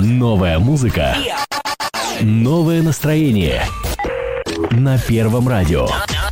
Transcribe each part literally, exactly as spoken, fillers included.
Новая музыка. Новое настроение. На Первом радио.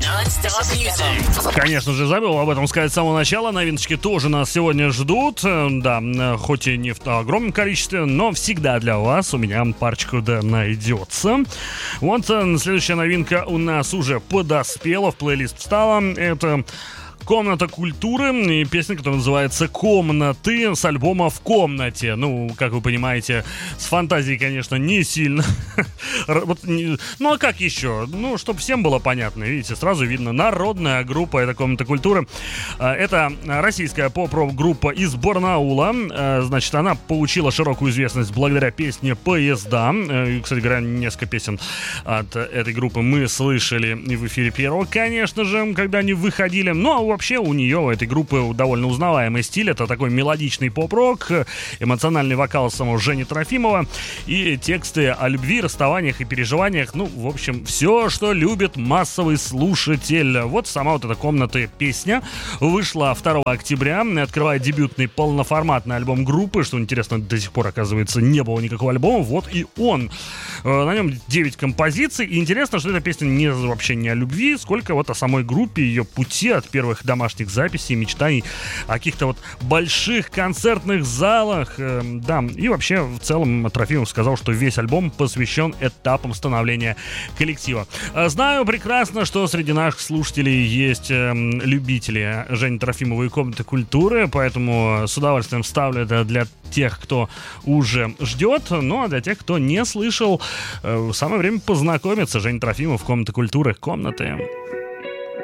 Конечно же, забыл об этом сказать с самого начала. Новиночки тоже нас сегодня ждут. Да, хоть и не в огромном количестве, но всегда для вас у меня парочку да найдется. Вот следующая новинка у нас уже подоспела, в плейлист встала. Это «Комната культуры» и песня, которая называется «Комнаты» с альбома «В комнате». Ну, как вы понимаете, с фантазией, конечно, не сильно. Ну, а как еще? Ну, чтобы всем было понятно. Видите, сразу видно, народная группа, это «Комната культуры». Это российская поп-рок-группа из Барнаула. Значит, она получила широкую известность благодаря песне «Поезда». Кстати говоря, несколько песен от этой группы мы слышали и в эфире Первого, конечно же, когда они выходили. Ну, а вообще у нее, у этой группы, довольно узнаваемый стиль. Это такой мелодичный поп-рок, эмоциональный вокал самого Жени Трофимова и тексты о любви, расставаниях и переживаниях. Ну, в общем, все, что любит массовый слушатель. Вот сама вот эта «Комната» песня вышла второго октября, открывает дебютный полноформатный альбом группы, что интересно, до сих пор, оказывается, не было никакого альбома. Вот и он. На нем девять композиций. И интересно, что эта песня не, вообще не о любви, сколько вот о самой группе, ее пути от первых домашних записей, мечтаний о каких-то вот больших концертных залах. Э, да, и вообще в целом Трофимов сказал, что весь альбом посвящен этапам становления коллектива. Знаю прекрасно, что среди наших слушателей есть э, любители Жени Трофимовой и «Комнаты культуры», поэтому с удовольствием вставлю это для тех, кто уже ждет. Ну а для тех, кто не слышал, э, самое время познакомиться. Женя Трофимов, «Комната культуры», «Комнаты».